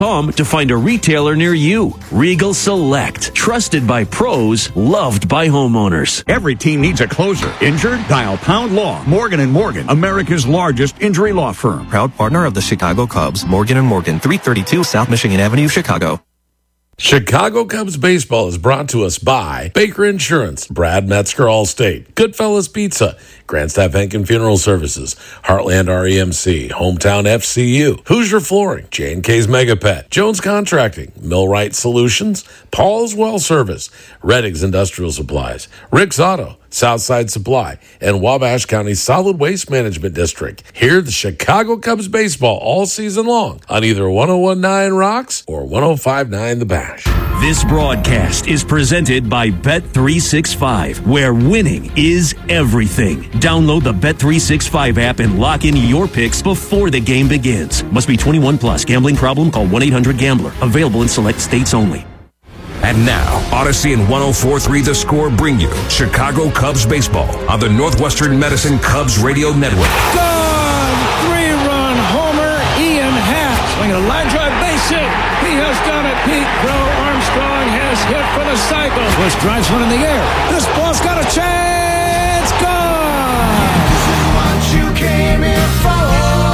to find a retailer near you. Regal Select, trusted by pros, loved by homeowners. Every team needs a closer. Injured? Dial Pound Law. Morgan & Morgan, America's largest injury law firm. Proud partner of the Chicago Cubs, Morgan & Morgan, 332 South Michigan Avenue, Chicago. Chicago Cubs baseball is brought to us by Baker Insurance, Brad Metzger Allstate, Goodfellas Pizza, Grandstaff Henkin Funeral Services, Heartland REMC, Hometown FCU, Hoosier Flooring, J&K's Megapet, Jones Contracting, Millwright Solutions, Paul's Well Service, Redding's Industrial Supplies, Rick's Auto, Southside Supply, and Wabash County Solid Waste Management District. Hear the Chicago Cubs baseball all season long on either 101.9 Rocks or 105.9 The Bash. This broadcast is presented by Bet365, where winning is everything. Download the Bet365 app and lock in your picks before the game begins. Must be 21 plus. Gambling problem? Call 1-800-GAMBLER. Available in select states only. And now, Odyssey and 104.3 The Score bring you Chicago Cubs baseball on the Northwestern Medicine Cubs radio network. Gone! Three-run homer, Ian Happ. Swinging a line drive base hit. He has done it. Pete Crow Armstrong has hit for the cycle. Bush drives one in the air. This ball's got a chance. Gone! This is what you came here for.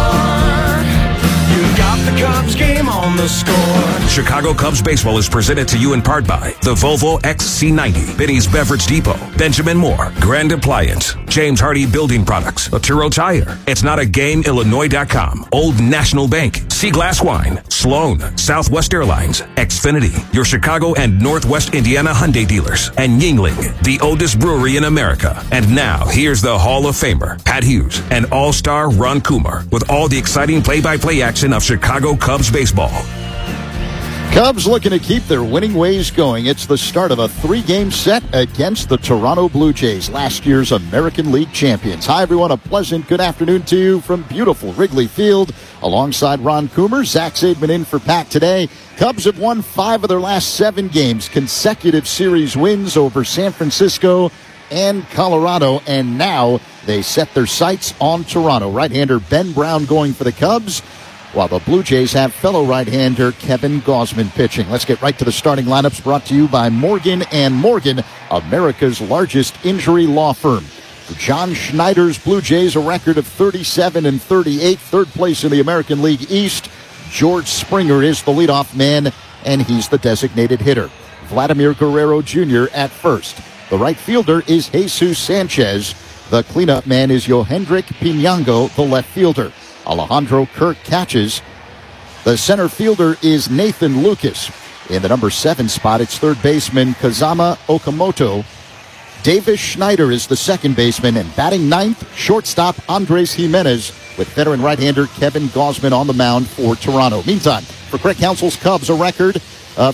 You got the Cubs game on the Score. Chicago Cubs baseball is presented to you in part by the Volvo XC90, Benny's Beverage Depot, Benjamin Moore, Grand Appliance, James Hardy Building Products, Otero Tire, It's Not a Game, Illinois.com, Old National Bank, Sea Glass Wine, Sloan, Southwest Airlines, Xfinity, your Chicago and Northwest Indiana Hyundai dealers, and Yingling, the oldest brewery in America. And now, here's the Hall of Famer, Pat Hughes, and All-Star Ron Coomer, with all the exciting play-by-play action of Chicago Cubs baseball. Cubs looking to keep their winning ways going. It's the start of a 3-game set against the Toronto Blue Jays, last year's American League champions. Hi, everyone. A pleasant good afternoon to you from beautiful Wrigley Field. Alongside Ron Coomer, Zach Zaidman in for Pat today. Cubs have won 5 of their last 7 games, consecutive series wins over San Francisco and Colorado, and now they set their sights on Toronto. Right-hander Ben Brown going for the Cubs, while the Blue Jays have fellow right-hander Kevin Gausman pitching. Let's get right to the starting lineups, brought to you by Morgan & Morgan, America's largest injury law firm. For John Schneider's Blue Jays, a record of 37-38, third place in the American League East. George Springer is the leadoff man, and he's the designated hitter. Vladimir Guerrero Jr. at first. The right fielder is Jesus Sanchez. The cleanup man is Yohendrick Pinango, the left fielder. Alejandro Kirk catches. The center fielder is Nathan Lucas. In the number 7 spot, it's third baseman Kazama Okamoto. Davis Schneider is the second baseman, and batting ninth, shortstop Andres Jimenez, with veteran right-hander Kevin Gausman on the mound for Toronto. Meantime, for Craig Counsell's Cubs, a record of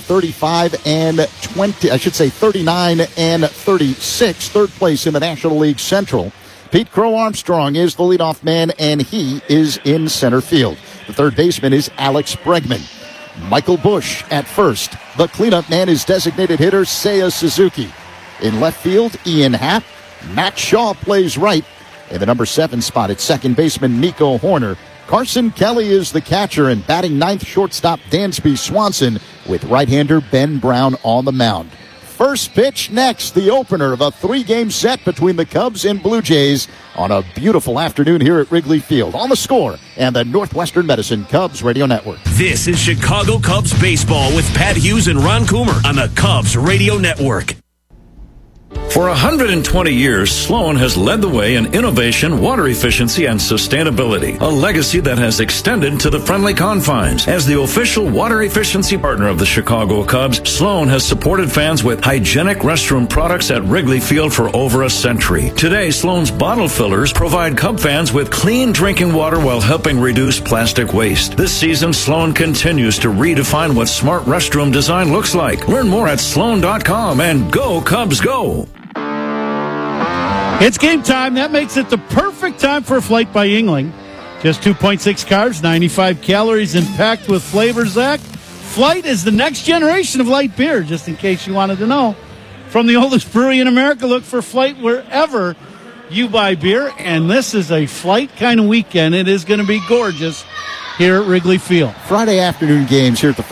39-36, third place in the National League Central. Pete Crow Armstrong is the leadoff man, and he is in center field. The third baseman is Alex Bregman. Michael Busch at first. The cleanup man is designated hitter Seiya Suzuki. In left field, Ian Happ. Matt Shaw plays right. In the number 7 spot, it's second baseman Nico Horner. Carson Kelly is the catcher, and batting ninth, shortstop Dansby Swanson, with right-hander Ben Brown on the mound. First pitch next, the opener of a 3-game set between the Cubs and Blue Jays on a beautiful afternoon here at Wrigley Field. On the Score and the Northwestern Medicine Cubs Radio Network. This is Chicago Cubs baseball with Pat Hughes and Ron Coomer on the Cubs Radio Network. For 120 years, Sloan has led the way in innovation, water efficiency, and sustainability, a legacy that has extended to the friendly confines. As the official water efficiency partner of the Chicago Cubs, Sloan has supported fans with hygienic restroom products at Wrigley Field for over a century. Today, Sloan's bottle fillers provide Cub fans with clean drinking water while helping reduce plastic waste. This season, Sloan continues to redefine what smart restroom design looks like. Learn more at sloan.com, and go Cubs go! It's game time. That makes it the perfect time for a Flight by Yuengling. Just 2.6 carbs, 95 calories, and packed with flavor, Zach. Flight is the next generation of light beer, just in case you wanted to know. From the oldest brewery in America, look for Flight wherever you buy beer. And this is a Flight kind of weekend. It is going to be gorgeous here at Wrigley Field. Friday afternoon games here at the